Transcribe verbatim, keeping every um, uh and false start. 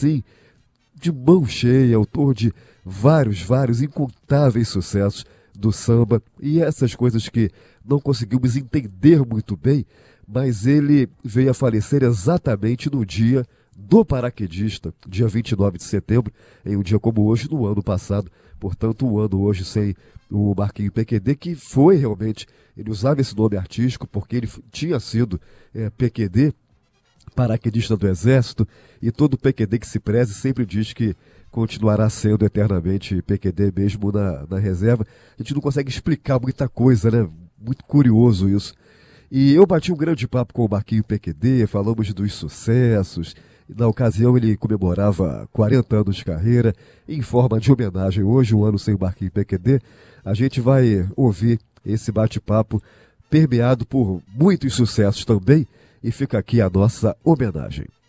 assim, de mão cheia, autor de vários, vários, incontáveis sucessos do samba, e essas coisas que não conseguimos entender muito bem, mas ele veio a falecer exatamente no dia do paraquedista, dia vinte e nove de setembro, em um dia como hoje, no ano passado. Portanto, um ano hoje sem o Marquinho P Q D, que foi realmente, ele usava esse nome artístico porque ele tinha sido é, P Q D, paraquedista do Exército, e todo P Q D que se preze sempre diz que continuará sendo eternamente P Q D mesmo na, na reserva. A gente não consegue explicar muita coisa, né? Muito curioso isso. E eu bati um grande papo com o Marquinho P Q D, falamos dos sucessos. Na ocasião ele comemorava quarenta anos de carreira, em forma de homenagem. Hoje, um ano sem o Marquinho P Q D, a gente vai ouvir esse bate-papo permeado por muitos sucessos também, e fica aqui a nossa homenagem.